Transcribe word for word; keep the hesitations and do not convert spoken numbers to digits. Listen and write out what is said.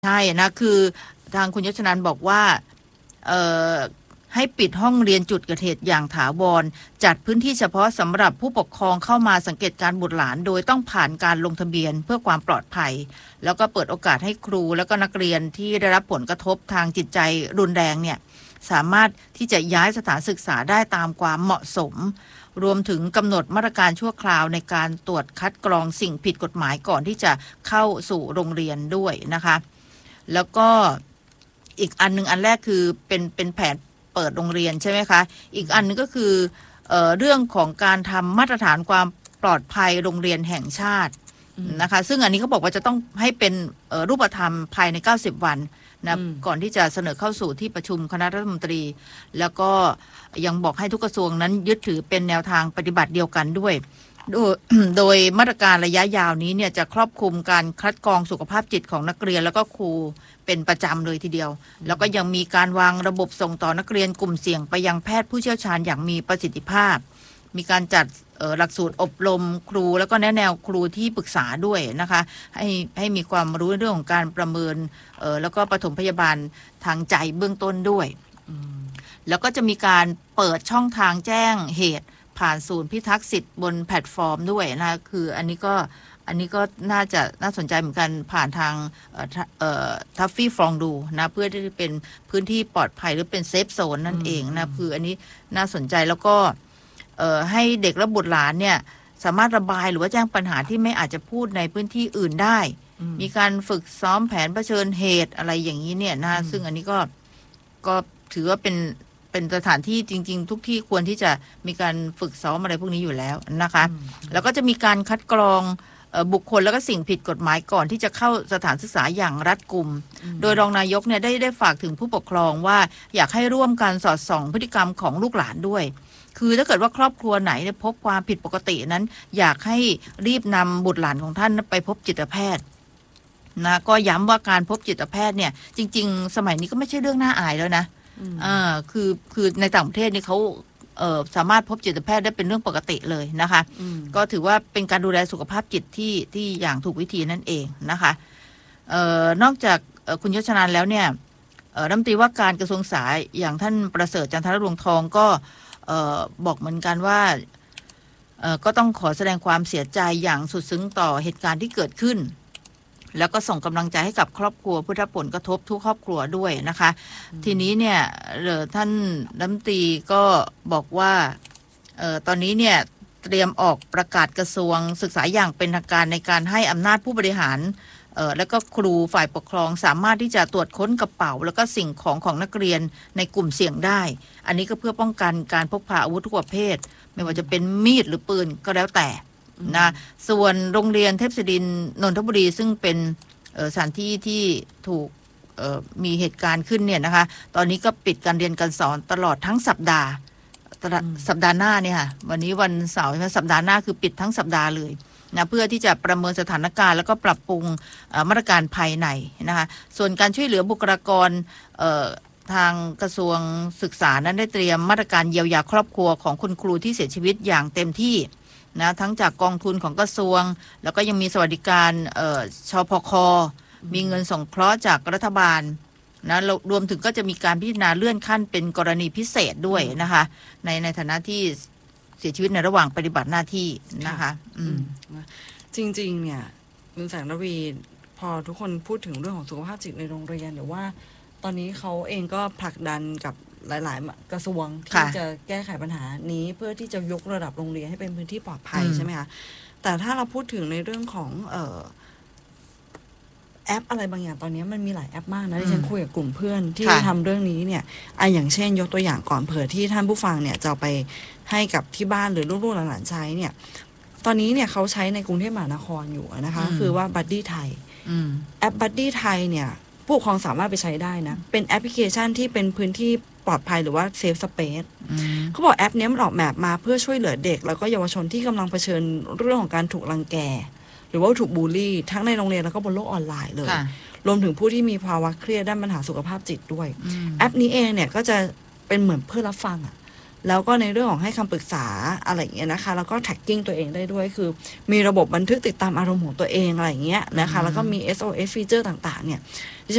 ใช่นะคือทางคุณยศนันท์บอกว่าเอ่อให้ปิดห้องเรียนจุดเกิดเหตุอย่างถาวรจัดพื้นที่เฉพาะสำหรับผู้ปกครองเข้ามาสังเกตการบุตรหลานโดยต้องผ่านการลงทะเบียนเพื่อความปลอดภัยแล้วก็เปิดโอกาสให้ครูแล้วก็นักเรียนที่ได้รับผลกระทบทางจิตใจรุนแรงเนี่ยสามารถที่จะย้ายสถานศึกษาได้ตามความเหมาะสมรวมถึงกำหนดมาตรการชั่วคราวในการตรวจคัดกรองสิ่งผิดกฎหมายก่อนที่จะเข้าสู่โรงเรียนด้วยนะคะแล้วก็อีกอันนึงอันแรกคือเป็นเป็นแผนเปิดโรงเรียนใช่ไหมคะอีกอันนึงก็คือเอ่อเรื่องของการทำมาตรฐานความปลอดภัยโรงเรียนแห่งชาตินะคะซึ่งอันนี้เขาบอกว่าจะต้องให้เป็นเอ่อรูปธรรมภายในเก้าสิบวันนะก่อนที่จะเสนอเข้าสู่ที่ประชุมคณะรัฐมนตรีแล้วก็ยังบอกให้ทุกกระทรวงนั้นยึดถือเป็นแนวทางปฏิบัติเดียวกันด้วยโดย โดยมาตรการระยะยาวนี้เนี่ยจะครอบคลุมการคัดกรองสุขภาพจิตของนักเรียนแล้วก็ครูเป็นประจำเลยทีเดียวแล้วก็ยังมีการวางระบบส่งต่อนักเรียนกลุ่มเสี่ยงไปยังแพทย์ผู้เชี่ยวชาญอย่างมีประสิทธิภาพมีการจัดหลักสูตรอบรมครูแล้วก็แนะแนวครูที่ปรึกษาด้วยนะคะให้ให้มีความรู้เรื่องของการประเมินแล้วก็ปฐมพยาบาลทางใจเบื้องต้นด้วยแล้วก็จะมีการเปิดช่องทางแจ้งเหตุผ่านศูนย์พิทักษ์สิทธิ์บนแพลตฟอร์มด้วยนะคืออันนี้ก็อันนี้ก็น่าจะน่าสนใจเหมือนกันผ่านทางทัฟฟี่ฟองดูนะเพื่อที่จะเป็นพื้นที่ปลอดภัยหรือเป็นเซฟโซนนั่นเองนะคืออันนี้น่าสนใจแล้วก็ให้เด็กและบุตรหลานเนี่ยสามารถระบายหรือว่าแจ้งปัญหาที่ไม่อาจจะพูดในพื้นที่อื่นได้มีการฝึกซ้อมแผนเผชิญเหตุอะไรอย่างนี้เนี่ยนะซึ่งอันนี้ก็ก็ถือว่าเป็นเป็นสถานที่จริงๆทุกที่ควรที่จะมีการฝึกซ้อมอะไรพวกนี้อยู่แล้วนะคะแล้วก็จะมีการคัดกรองบุคคลแล้วก็สิ่งผิดกฎหมายก่อนที่จะเข้าสถานศึกษาอย่างรัดกุมโดยรองนายกเนี่ยได้ได้ฝากถึงผู้ปกครองว่าอยากให้ร่วมกันสอดส่องพฤติกรรมของลูกหลานด้วยคือถ้าเกิดว่าครอบครัวไหนพบความผิดปกตินั้นอยากให้รีบนำบุตรหลานของท่านไปพบจิตแพทย์นะก็ย้ำว่าการพบจิตแพทย์เนี่ยจริงๆสมัยนี้ก็ไม่ใช่เรื่องน่าอายแล้วนะอ่าคือคือในต่างประเทศนี่เขาเอ่อสามารถพบจิตแพทย์ได้เป็นเรื่องปกติเลยนะคะก็ถือว่าเป็นการดูแลสุขภาพจิตที่ที่อย่างถูกวิธีนั่นเองนะคะเอ่อนอกจากคุณยศนันท์แล้วเนี่ยรัฐมนตรีว่าการกระทรวงสาธารณสุขอย่างท่านประเสริฐจันทรรวงศ์ทองก็เอ่อบอกเหมือนกันว่าเอ่อก็ต้องขอแสดงความเสียใจอย่างสุดซึ้งต่อเหตุการณ์ที่เกิดขึ้นแล้วก็ส่งกำลังใจให้กับครอบครัวผู้ได้รับผลกระทบทุกครอบครัวด้วยนะคะทีนี้เนี่ยท่านรัฐมนตรีก็บอกว่าเอ่อตอนนี้เนี่ยเตรียมออกประกาศกระทรวงศึกษาอย่างเป็นทางการในการให้อำนาจผู้บริหารเอ่อแล้วก็ครูฝ่ายปกครองสามารถที่จะตรวจค้นกระเป๋าแล้วก็สิ่งของของนักเรียนในกลุ่มเสี่ยงได้อันนี้ก็เพื่อป้องกันการพกพาอาวุธทุกประเภทไม่ว่าจะเป็นมีดหรือปืนก็แล้วแต่นะส่วนโรงเรียนเทพศิรินทร์นนทบุรีซึ่งเป็นสถานที่ที่ถูกมีเหตุการณ์ขึ้นเนี่ยนะคะตอนนี้ก็ปิดการเรียนการสอนตลอดทั้งสัปดาห์สัปดาห์หน้าเนี่ยค่ะวันนี้วันเสาร์สัปดาห์หน้าคือปิดทั้งสัปดาห์เลยนะเพื่อที่จะประเมินสถานการณ์แล้วก็ปรับปรุงมาตรการภายในนะคะส่วนการช่วยเหลือบุคลากรทางกระทรวงศึกษานั้นได้เตรียมมาตรการเยียวยาครอบครัวของคุณครูที่เสียชีวิตอย่างเต็มที่นะทั้งจากกองทุนของกระทรวงแล้วก็ยังมีสวัสดิการชพค.มีเงินสงเคราะห์จากรัฐบาลนะรวมถึงก็จะมีการพิจารณาเลื่อนขั้นเป็นกรณีพิเศษด้วยนะคะในในฐานะที่เสียชีวิตในระหว่างปฏิบัติหน้าที่นะคะจริงๆเนี่ยคุณแสงระวีพอทุกคนพูดถึงเรื่องของสุขภาพจิตในโรงเรียนหรือว่าตอนนี้เขาเองก็ผลักดันกับหลายๆกระทรวงที่จะแก้ไขปัญหานี้เพื่อที่จะยกระดับโรงเรียนให้เป็นพื้นที่ปลอดภัยใช่ไหมคะแต่ถ้าเราพูดถึงในเรื่องของเอ่อแอปอะไรบางอย่างตอนนี้มันมีหลายแอปมากนะที่ฉันคุยกับกลุ่มเพื่อนที่ทำเรื่องนี้เนี่ยอ่ะอย่างเช่นยกตัวอย่างก่อนเผื่อที่ท่านผู้ฟังเนี่ยจะไปให้กับที่บ้านหรือลูกๆหลานๆใช้เนี่ยตอนนี้เนี่ยเขาใช้ในกรุงเทพมหานครอยู่นะคะคือว่าบัดดี้ไทยแอปบัดดี้ไทยเนี่ยผู้ปกครองสามารถไปใช้ได้นะเป็นแอปพลิเคชันที่เป็นพื้นที่ปลอดภัยหรือว่าเซฟสเปซเขาบอกแอปนี้มันออกแบบมาเพื่อช่วยเหลือเด็กแล้วก็เยาวชนที่กำลังเผชิญเรื่องของการถูกรังแกหรือว่าถูกบูลลี่ทั้งในโรงเรียนแล้วก็บนโลกออนไลน์เลยรวมถึงผู้ที่มีภาวะเครียดด้านปัญหาสุขภาพจิตด้วยแอปนี้เองเนี่ยก็จะเป็นเหมือนเพื่อรับฟังอ่ะแล้วก็ในเรื่องของให้คำปรึกษาอะไรอย่างเงี้ยนะคะแล้วก็แท็กกิ้งตัวเองได้ด้วยคือมีระบบบันทึกติดตามอารมณ์ของตัวเองอะไรอย่างเงี้ยนะคะแล้วก็มี เอส โอ เอส ฟีเจอร์ต่างๆเนี่ย